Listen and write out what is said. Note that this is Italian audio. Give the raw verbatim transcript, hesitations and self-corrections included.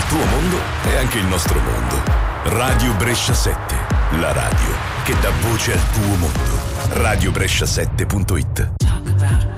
Il tuo mondo è anche il nostro mondo. Radio Brescia sette, la radio che dà voce al tuo mondo. radio brescia sette punto it.